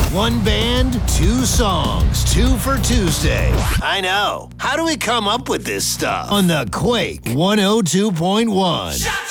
One band, two songs, two for Tuesday. I know. How do we come up with this stuff? On the Quake 102.1.